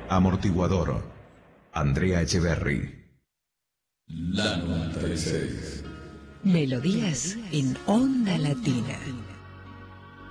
Amortiguador, Andrea Echeverry. La 96. Melodías en Onda Latina.